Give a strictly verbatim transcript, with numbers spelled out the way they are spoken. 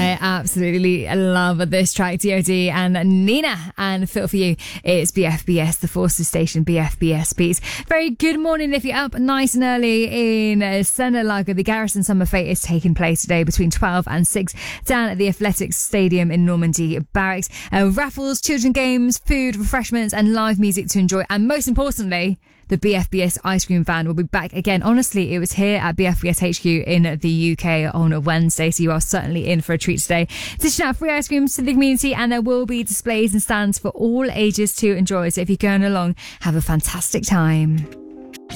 I absolutely love this track, D O D and Nina, and Feel For You. It's B F B S, the Forces Station, B F B S Beats. Very good morning if you're up nice and early in uh, Sunderlager. The Garrison Summer Fete is taking place today between twelve and six down at the Athletics Stadium in Normandy Barracks. Uh, raffles, children games, food, refreshments and live music to enjoy. And most importantly, the B F B S ice cream van will be back again. Honestly, it was here at B F B S H Q in the U K on Wednesday, so you are certainly in for a treat today. Dishing out free ice creams to the community, and there will be displays and stands for all ages to enjoy. So if you're going along, have a fantastic time.